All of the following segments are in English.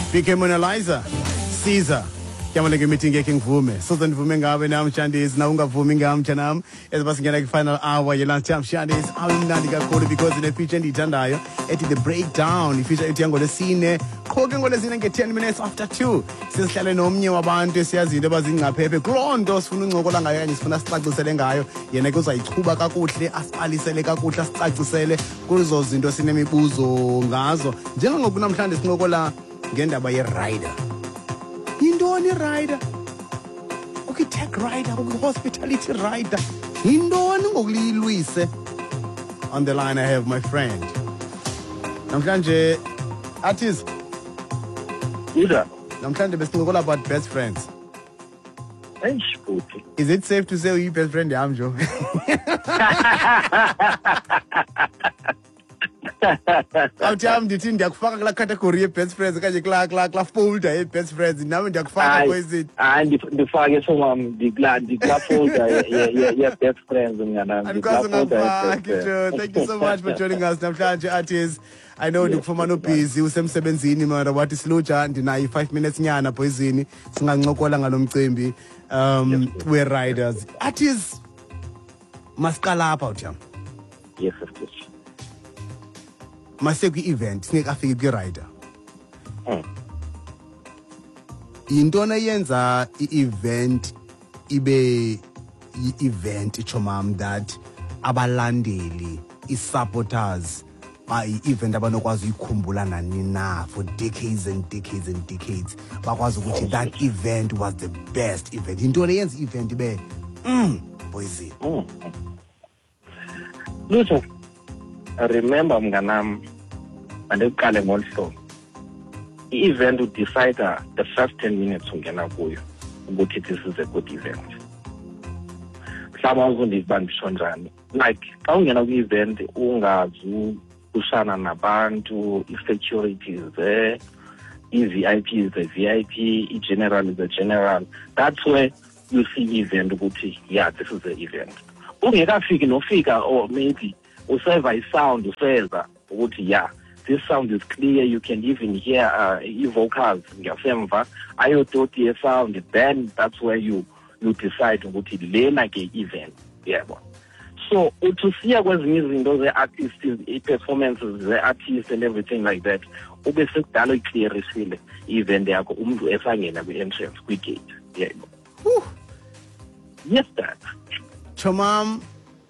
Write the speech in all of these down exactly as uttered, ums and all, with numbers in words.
B K Monalizer, Caesar. Kyamaleke meeting ngeke ngivume. Soze ndivume ngawe nami Mshandisi na ungavumi ngami mntanami. Ezibasingena final hour ye lunch time Mshandisi. Awumnandi kakhulu because in the feature endiyithandayo ethi the breakdown. Ifeature ethi ngolesine. Qho ke ngolesine nge ten minutes after two. Sisihlale nomnye wabantu esiyaziyo abazingcaphephe. Kulonto sifuna uncokola ngayo kanye sifuna sicacisele ngayo. Yena ke uzayichuba kakuhle, asiqalisele kakuhle, asicacisele kuzo zinto sinemibuzo ngazo. Njengoba namhlanje sincokola ngendaba ye rider. Yindoni rider? Okay, tech rider, okay, hospitality rider. Yindoni ngokulilwise. On the line I have my friend. Namhlanje artist. Ida. Namhlanje besincokola about best friends. Eish futhi. Is it safe to say you best friend yami njo? Awuthami ndithi ndiyakufaka kula category ye best friends kanje kula kula kula folder ye best friends nami ndiyakufaka kwezini. Hayi ndifake somam ndikla ndikla folder ye ye best friends nganami. Andikwazi ngafaki njo. Thank you so much for joining us namhlanje artists. I know ndikufumana ubusy usemsebenzini mara wathi siluja ndinayi five minutes nyana boyzini singancokola ngalomcimbi um we riders. Artists masiqala apha utham. Yes of course. Mase kwi-event singekafiki kwi-rider mm. Yintona yenza i-event ibe i-event itsho mam that abalandeli i-supporters i-event abanokwazi uyikhumbula nanini na for decades and decades and decades bakwazi ukuthi that event was the best event. Yintona yenza i-event ibe mm boyzini mm. Lutho, remember mnganam andikuqale ngolhlobo i-event udecide the first ten minutes ungena kuyo ukuthi this is a good event. Mhlawumbe uzondiba ndisho njani like xa ungena kwi-event ungazi kushana nabantu, i-security is there, i-V I P is the V I P, i-general is the general. That's where you see event ukuthi yeah this is the event. Ungekafiki nofika or maybe useva i-sound useva ukuthi yeah this sound is clear, you can even hear uh, i-vocals ngasemva ayodoti ye-sound, then that's where you you decide ukuthi lena ke event yebo. So utusiya kwezinye izinto ze-artists, i-performances ze-artists and everything like that ube sekudala uyiclearisile i-event yakho umuntu esangena kwi-entrance kwi-gate yebo. Yes dad. Chomam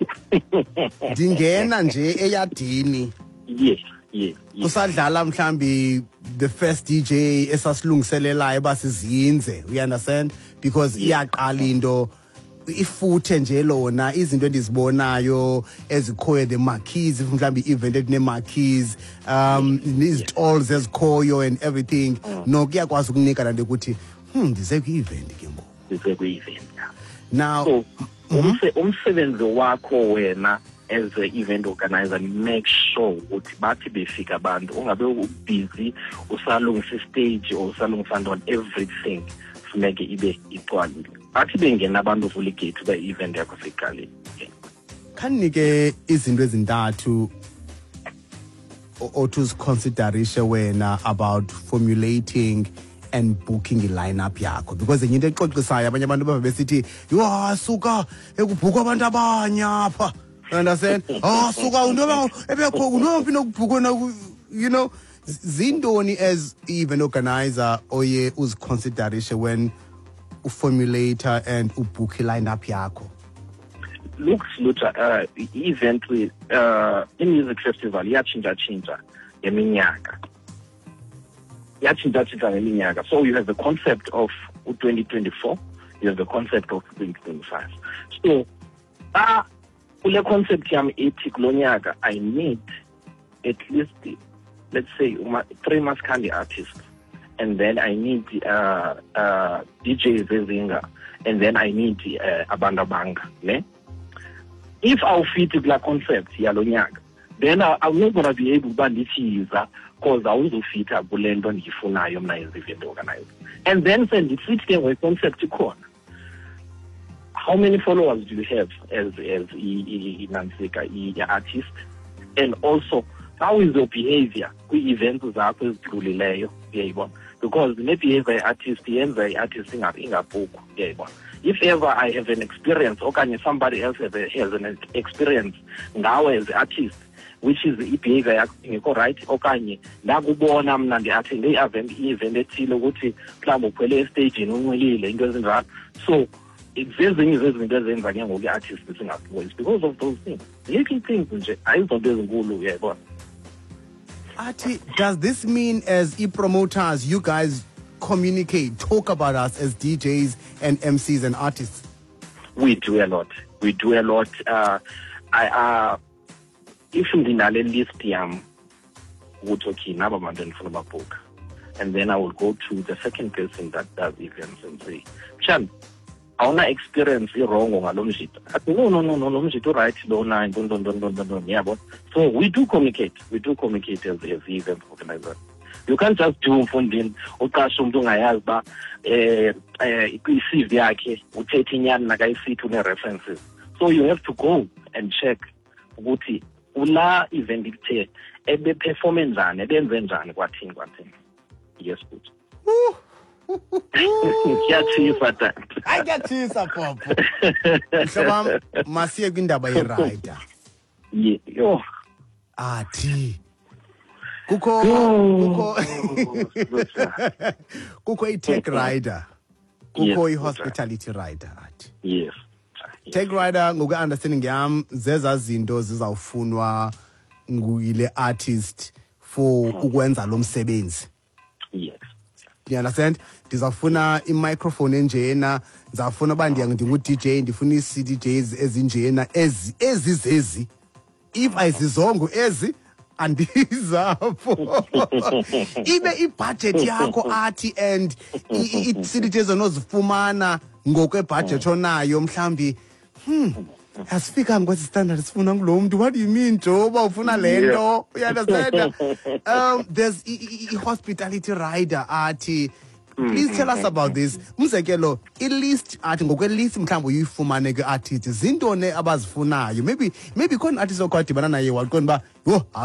ndingena nje eyadini. Yes, yes. Usadlala mhlambi the first D J esasilungiselelayo basizinze, you understand, because iyaqala into ifuthe nje lona izinto endizibonayo ezikhoyo the marquees mhlambi event etine marquees um izitolls ezikhoyo and everything no kuyakwazi ukunika lanto ukuthi hmm ndize kwi-event ke ngoku ndize kwi-event now so umsebenzi wakho wena as an event organizer make sure ukuthi bathi befika abantu ungabe busy usalungisa istage or usalungisa on everything funeke ibe icwalile bathi bengena abantu full gate ba event yakho seqalile. Khanike izinto ezintathu othus consideration wena about formulating and booking i-lineup yakho because into exoxisayo abanye abantu baba besithi yo asuka ekubhukwa abantu abanye apha, you understand? Ah suka undoba ebekho unompi nokubhukwa na, you know, zindoni as even organizer oye uz consideration when u formulator and u book i-lineup yakho. Look Luther, uh event with uh in music festival yachinja chinja eminyaka. So you have the concept of twenty twenty-four, you have the concept of twenty twenty-five. So, uh, ule concept yam ethi kulonyaka I need at least, let's say, three maskandi artists, and then I need uh, uh, D J Zezinga, and then I need uh, Abandabanga. Ne? If I'll fit the concept yalonyaka, then I, I'm not going to be able to bandichiza because I will fit a bullet on the phone. I am not event organizer. And then send it fit them with concept to corner. How many followers do you have as as an artist? And also, how is your behavior kwi-events zakho ezidlulileyo, uyayibona, because ne-behavior ye-artist yenza i-artist ingabhukho, uyayibona. If ever I have an experience okanye somebody else has, a, has an experience ngawe as an artist which is i-behavior yakho ingekho right okanye ndakubona mna ndi-attende i-event i-event ethile ukuthi mhlawumbe ukhwele estagini unxilile into ezinjalo, so zezinye zezinto ezenza ke ngoku i-artist singabhukho is because of those things, little things nje ayizonto ezinkulu, uyayibona. Ati, does this mean as e-promoters you guys communicate, talk about us as D Js and M Cs and artists? We do a lot. We do a lot. Uh, I uh, if ndinale list yam ukuthi okay naba bantu ndifuna babhuka, and then I will go to the second person that does events and say, Chan, awuna experience irongo ngalo mjito. Athi no no no no lo mjito right lona ndon don don don don yabo. So we do communicate. We do communicate as as event organizer. You can't just do mfundini uqasha umuntu ungayazi ba eh eh i-C V yakhe uthethe inyani nakayisithi une references. So you have to go and check ukuthi ula event ithe ebe perform njani, ebenze njani kwathini kwathini. Yes good. Ngiyatshisa tata. I ngiyatshisa Popo. Mhlobam masiye kwindaba ye-rider. Yo. Athi kukho kukho kukho i-tech rider, kukho i-hospitality rider. Athi yes, tech rider ngoku-understanding yam zeza zinto zizawufunwa nguyile artist for ukwenza lo msebenzi. Yes. Do you understand? Ndizawufuna i-microphone enjena, ndizawufuna uba ndingu-D J, ndifuna ii-C D Js ezinjena ezi ezizezi, if ayizizongo ezi andizapho. Ibe i-budget yakho athi and i-C D Js onozifumana ngokwebudget onayo mhlambi hmm asifika kwesi standard sifuna kulo muntu. What do you mean Joe uba ufuna le nto? You understand? um there's i-hospitality rider athi. Please tell us about this. Umzekelo i-list athi ngokwe-list mhlawumbe uyifumane ke-artist zintoni abazifunayo, maybe maybe khona artist okwadibana naye waqonda uba yho